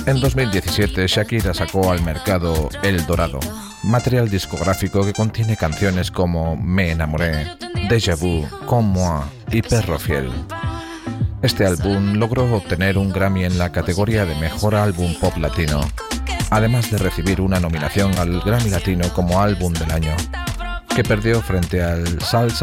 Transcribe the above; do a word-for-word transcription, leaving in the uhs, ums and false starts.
En dos mil diecisiete, Shakira sacó al mercado El Dorado, material discográfico que contiene canciones como Me enamoré, Déjà Vu, Comme Moi y Perro Fiel. Este álbum logró obtener un Grammy en la categoría de Mejor Álbum Pop Latino, además de recibir una nominación al Grammy Latino como Álbum del Año, que perdió frente al Salsa